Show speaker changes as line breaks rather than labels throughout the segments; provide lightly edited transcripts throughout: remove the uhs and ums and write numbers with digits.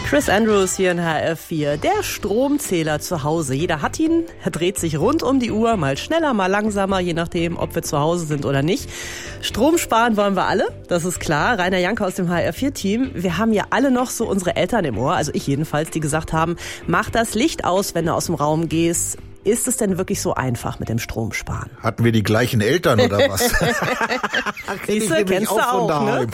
Chris Andrews hier in HR4. Der Stromzähler zu Hause. Jeder hat ihn. Er dreht sich rund um die Uhr, mal schneller, mal langsamer, je nachdem, ob wir zu Hause sind oder nicht. Strom sparen wollen wir alle, das ist klar. Rainer Janke aus dem HR4-Team. Wir haben ja alle noch so unsere Eltern im Ohr, also ich jedenfalls, die gesagt haben, mach das Licht aus, wenn du aus dem Raum gehst. Ist es denn wirklich so einfach mit dem Stromsparen?
Hatten wir die gleichen Eltern oder was?
Siehste, kennst du auch, ne?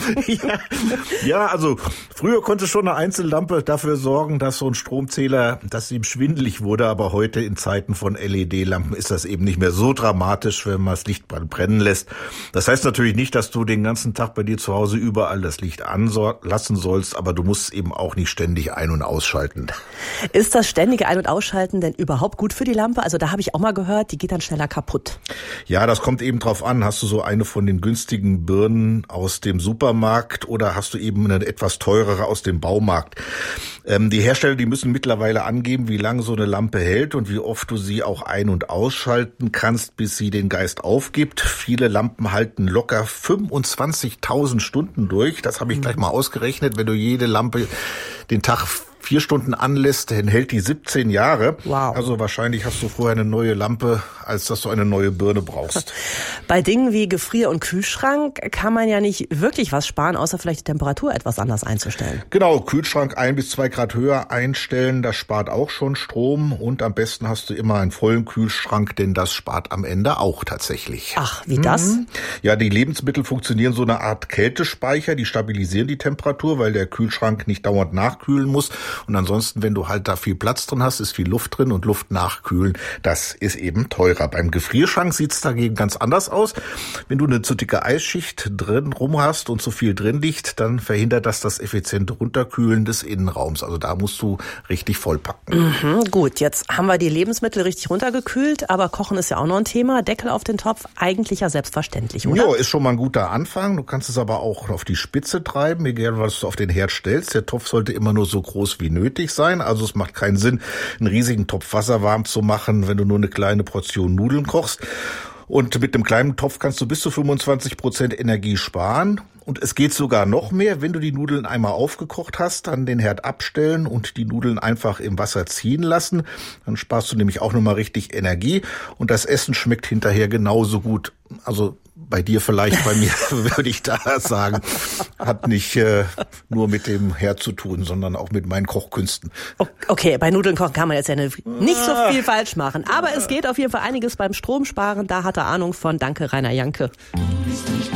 Ja, also früher konnte schon eine Einzellampe dafür sorgen, dass so ein Stromzähler, dass ihm schwindelig wurde. Aber heute in Zeiten von LED-Lampen ist das eben nicht mehr so dramatisch, wenn man das Licht brennen lässt. Das heißt natürlich nicht, dass du den ganzen Tag bei dir zu Hause überall das Licht anlassen sollst, aber du musst es eben auch nicht ständig ein- und ausschalten.
Ist das ständige Ein- und Ausschalten denn überhaupt gut für die Lampe? Also da habe ich auch mal gehört, die geht dann schneller kaputt.
Ja, das kommt eben drauf an. Hast du so eine von den günstigen Birnen aus dem Supermarkt oder hast du eben eine etwas teurere aus dem Baumarkt? Die Hersteller, die müssen mittlerweile angeben, wie lange so eine Lampe hält und wie oft du sie auch ein- und ausschalten kannst, bis sie den Geist aufgibt. Viele Lampen halten locker 25.000 Stunden durch. Das habe ich gleich mal ausgerechnet. Wenn du jede Lampe den Tag 4 Stunden anlässt, dann hält die 17 Jahre.
Wow.
Also wahrscheinlich hast du vorher eine neue Lampe, als dass du eine neue Birne brauchst.
Bei Dingen wie Gefrier- und Kühlschrank kann man ja nicht wirklich was sparen, außer vielleicht die Temperatur etwas anders einzustellen.
Genau, Kühlschrank 1 bis 2 Grad höher einstellen, das spart auch schon Strom. Und am besten hast du immer einen vollen Kühlschrank, denn das spart am Ende auch tatsächlich.
Ach, wie das?
Ja, die Lebensmittel funktionieren so eine Art Kältespeicher, die stabilisieren die Temperatur, weil der Kühlschrank nicht dauernd nachkühlen muss. Und ansonsten, wenn du halt da viel Platz drin hast, ist viel Luft drin und Luft nachkühlen, das ist eben teurer. Beim Gefrierschrank sieht's dagegen ganz anders aus. Wenn du eine zu dicke Eisschicht drin rum hast und zu viel drin liegt, dann verhindert das effiziente Runterkühlen des Innenraums. Also da musst du richtig vollpacken.
Gut, jetzt haben wir die Lebensmittel richtig runtergekühlt, aber Kochen ist ja auch noch ein Thema. Deckel auf den Topf, eigentlich ja selbstverständlich, oder?
Ja, ist schon mal ein guter Anfang. Du kannst es aber auch auf die Spitze treiben, egal was du auf den Herd stellst. Der Topf sollte immer nur so groß wie nötig sein. Also es macht keinen Sinn, einen riesigen Topf Wasser warm zu machen, wenn du nur eine kleine Portion Nudeln kochst. Und mit einem kleinen Topf kannst du bis zu 25% Energie sparen. Und es geht sogar noch mehr, wenn du die Nudeln einmal aufgekocht hast, dann den Herd abstellen und die Nudeln einfach im Wasser ziehen lassen. Dann sparst du nämlich auch nochmal richtig Energie und das Essen schmeckt hinterher genauso gut. Also bei dir vielleicht, bei mir würde ich da sagen, hat nicht nur mit dem Herd zu tun, sondern auch mit meinen Kochkünsten.
Okay, bei Nudeln kochen kann man jetzt ja nicht so viel falsch machen. Aber es geht auf jeden Fall einiges beim Stromsparen. Da hat er Ahnung von. Danke, Rainer Janke.